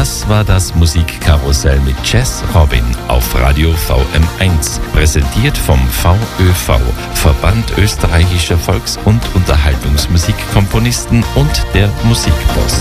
Das war das Musikkarussell mit Jazz Robin auf Radio VM1, präsentiert vom VÖV, Verband österreichischer Volks- und Unterhaltungsmusikkomponisten und der Musikpost.